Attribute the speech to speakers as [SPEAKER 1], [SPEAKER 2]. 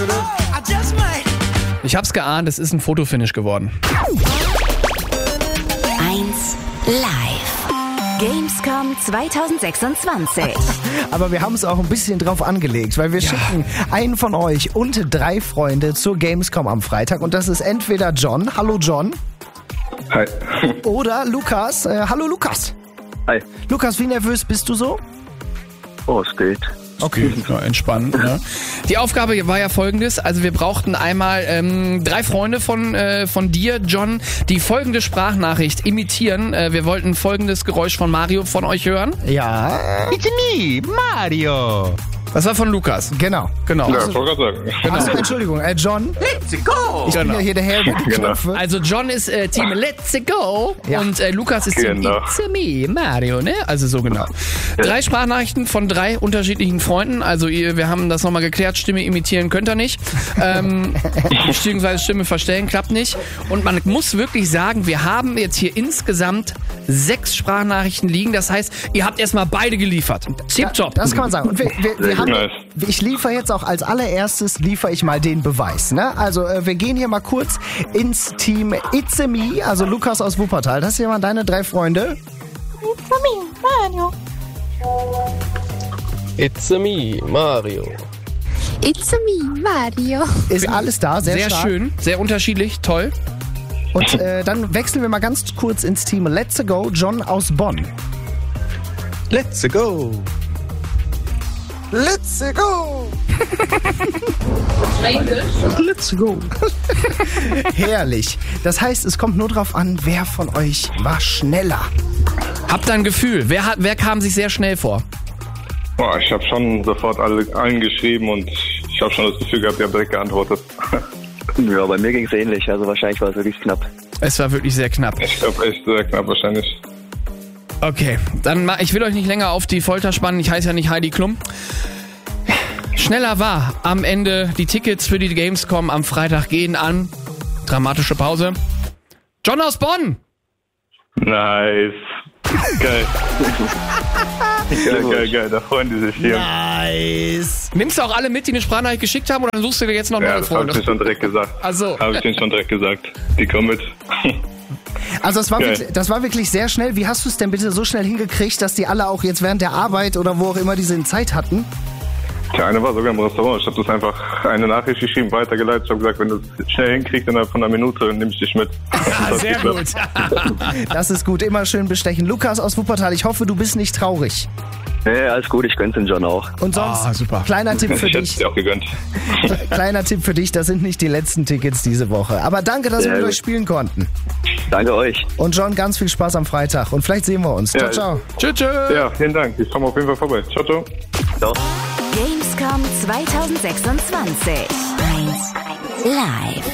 [SPEAKER 1] Ich hab's geahnt, es ist ein Fotofinish geworden.
[SPEAKER 2] 1 Live. Gamescom 2026.
[SPEAKER 3] Aber wir haben es auch ein bisschen drauf angelegt, weil wir schicken einen von euch und 3 Freunde zur Gamescom am Freitag. Und das ist entweder John. Hallo John.
[SPEAKER 4] Hi.
[SPEAKER 3] Oder Lukas. Hallo Lukas.
[SPEAKER 4] Hi.
[SPEAKER 3] Lukas, wie nervös bist du so?
[SPEAKER 4] Oh, es geht.
[SPEAKER 1] Okay, ja, entspannt. Ne? Die Aufgabe war ja folgendes, also wir brauchten einmal 3 Freunde von dir, John, die folgende Sprachnachricht imitieren. Wir wollten folgendes Geräusch von Mario von euch hören.
[SPEAKER 3] Ja.
[SPEAKER 5] It's me, Mario.
[SPEAKER 1] Das war von Lukas.
[SPEAKER 3] Genau.
[SPEAKER 1] Genau.
[SPEAKER 4] Ja, ich wollte gerade sagen.
[SPEAKER 3] Achso, Entschuldigung, John.
[SPEAKER 5] Let's go.
[SPEAKER 3] Ich bin ja hier der Herr mit den Knöpfen.
[SPEAKER 1] Also John ist Team Let's Go
[SPEAKER 3] Ja.
[SPEAKER 1] und Lukas ist Team
[SPEAKER 4] Genau.
[SPEAKER 1] It's me, Mario, ne? Also so genau. 3 Sprachnachrichten von 3 unterschiedlichen Freunden. Also wir haben das nochmal geklärt, Stimme imitieren könnt ihr nicht. Beziehungsweise Stimme verstellen, klappt nicht. Und man muss wirklich sagen, wir haben jetzt hier insgesamt 6 Sprachnachrichten liegen. Das heißt, ihr habt erstmal beide geliefert. Tipptopp.
[SPEAKER 3] Das kann man sagen. Und wir haben,
[SPEAKER 4] nice.
[SPEAKER 3] ich liefere jetzt auch als allererstes, liefere ich mal den Beweis. Ne? Also wir gehen hier mal kurz ins Team It's Me, also Lukas aus Wuppertal. Das hier waren deine 3 Freunde.
[SPEAKER 6] It's me, Mario.
[SPEAKER 7] It's me, Mario.
[SPEAKER 3] Ist alles da, sehr
[SPEAKER 1] Sehr
[SPEAKER 3] stark.
[SPEAKER 1] schön, sehr unterschiedlich, toll.
[SPEAKER 3] Und dann wechseln wir mal ganz kurz ins Team Let's Go, John aus Bonn.
[SPEAKER 5] Let's go.
[SPEAKER 3] Let's go! Let's go! Herrlich. Das heißt, es kommt nur drauf an, wer von euch war schneller.
[SPEAKER 1] Habt ihr ein Gefühl? Wer kam sich sehr schnell vor?
[SPEAKER 4] Boah, ich habe schon sofort allen geschrieben und ich habe schon das Gefühl gehabt, ihr habt direkt geantwortet.
[SPEAKER 8] Ja, bei mir ging es ähnlich. Also wahrscheinlich war es wirklich knapp.
[SPEAKER 1] Es war wirklich sehr knapp.
[SPEAKER 4] Ich glaube echt sehr knapp wahrscheinlich.
[SPEAKER 1] Okay, dann ich will euch nicht länger auf die Folter spannen. Ich heiße ja nicht Heidi Klum. Schneller war am Ende die Tickets für die Gamescom am Freitag gehen an. Dramatische Pause. John aus Bonn!
[SPEAKER 4] Nice. Geil. Geil, da freuen die sich hier.
[SPEAKER 3] Nice.
[SPEAKER 1] Nimmst du auch alle mit, die eine Sprachnachricht geschickt haben, oder suchst du dir jetzt noch
[SPEAKER 4] Ja,
[SPEAKER 1] neue
[SPEAKER 4] das habe
[SPEAKER 1] Freunde?
[SPEAKER 4] ich denen schon direkt gesagt.
[SPEAKER 1] Ach so.
[SPEAKER 4] Habe ich denen schon direkt gesagt. Die kommen mit.
[SPEAKER 3] Also
[SPEAKER 4] Geil.
[SPEAKER 3] das war wirklich sehr schnell. Wie hast du es denn bitte so schnell hingekriegt, dass die alle auch jetzt während der Arbeit oder wo auch immer diese Zeit hatten?
[SPEAKER 4] Der eine war sogar im Restaurant. Ich habe das einfach eine Nachricht geschrieben, weitergeleitet. Ich habe gesagt, wenn du es schnell hinkriegst, innerhalb von einer Minute, nehme ich dich mit.
[SPEAKER 1] Ah, sehr gut.
[SPEAKER 3] Das ist gut, immer schön bestechen. Lukas aus Wuppertal, ich hoffe, du bist nicht traurig.
[SPEAKER 8] Nee, alles gut, ich gönn's dem John auch.
[SPEAKER 3] Und sonst,
[SPEAKER 1] super.
[SPEAKER 3] kleiner Tipp für
[SPEAKER 4] Ich hätte
[SPEAKER 3] dich.
[SPEAKER 4] es dir auch gegönnt.
[SPEAKER 3] Kleiner Tipp für dich, das sind nicht die letzten Tickets diese Woche. Aber danke, dass wir mit
[SPEAKER 8] gut.
[SPEAKER 3] euch spielen konnten.
[SPEAKER 8] Danke euch.
[SPEAKER 3] Und John, ganz viel Spaß am Freitag. Und vielleicht sehen wir uns. Ciao,
[SPEAKER 4] Ja,
[SPEAKER 3] ciao.
[SPEAKER 1] Tschüss, tschüss.
[SPEAKER 4] Ja, vielen Dank. Ich komme auf jeden Fall vorbei. Ciao, ciao.
[SPEAKER 8] Ciao.
[SPEAKER 2] Gamescom 2026. 1 Live.